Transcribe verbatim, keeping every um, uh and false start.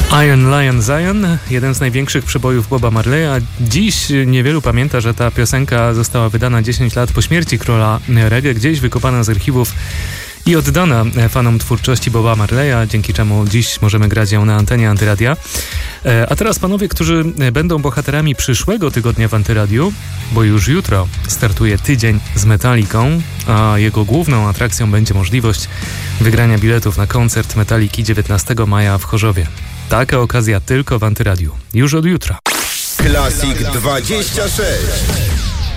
Iron Lion Zion, jeden z największych przebojów Boba Marleya. Dziś niewielu pamięta, że ta piosenka została wydana dziesięć lat po śmierci króla reggae, gdzieś wykopana z archiwów i oddana fanom twórczości Boba Marleya, dzięki czemu dziś możemy grać ją na antenie Antyradia. A teraz panowie, którzy będą bohaterami przyszłego tygodnia w Antyradiu, bo już jutro startuje tydzień z Metallicą, a jego główną atrakcją będzie możliwość wygrania biletów na koncert Metalliki dziewiętnastego maja w Chorzowie. Taka okazja tylko w Antyradiu. Już od jutra. Classic dwadzieścia sześć.